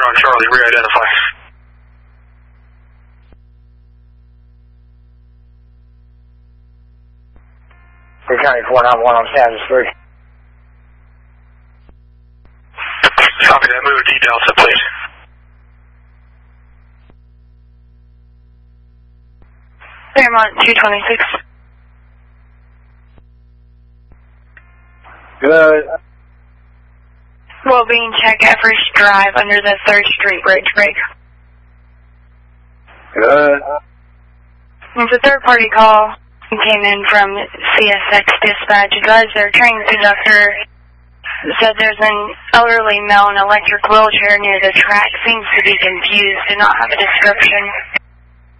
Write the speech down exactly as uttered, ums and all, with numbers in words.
on Charlie, re-identify. three County four nine one on Kansas three. Copy that, move D Delta, please. Fairmont two twenty-six. Good. Well-being check Everest Drive under the third Street Bridge break. Good. It's a third-party call. It came in from C S X Dispatch. Advised their train conductor said there's an elderly male in an electric wheelchair near the track. Seems to be confused, did not have a description.